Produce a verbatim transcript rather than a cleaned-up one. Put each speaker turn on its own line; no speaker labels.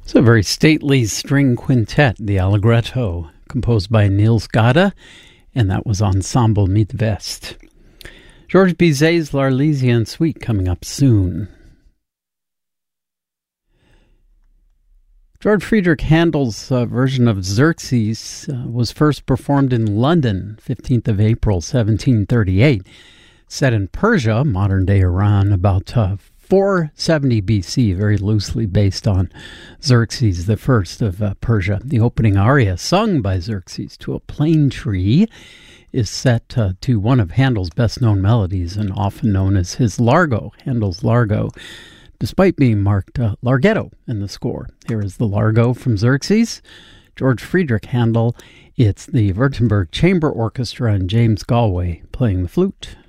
It's a very stately string quintet, the Allegretto, composed by Niels Gade, and that was Ensemble Midwest. Georges Bizet's L'Arlésienne Suite coming up soon. George Friedrich Handel's uh, version of Xerxes uh, was first performed in London, fifteenth of April, seventeen thirty-eight. Set in Persia, modern-day Iran, about uh, four seventy B C, very loosely based on Xerxes the First of uh, Persia. The opening aria, sung by Xerxes to a plane tree, is set uh, to one of Handel's best-known melodies and often known as his Largo, Handel's Largo, despite being marked uh, Larghetto in the score. Here is the Largo from Xerxes, George Friedrich Handel. It's the Württemberg Chamber Orchestra and James Galway playing the flute.